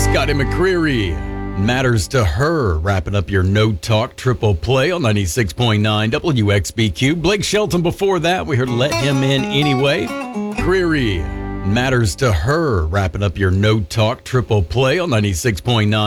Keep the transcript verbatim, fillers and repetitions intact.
Scotty McCreery, Matters to Her, wrapping up your No Talk Triple Play on ninety-six point nine W X B Q. Blake Shelton before that, we heard Let Him In Anyway. Creary, Matters to Her, wrapping up your No Talk Triple Play on ninety-six point nine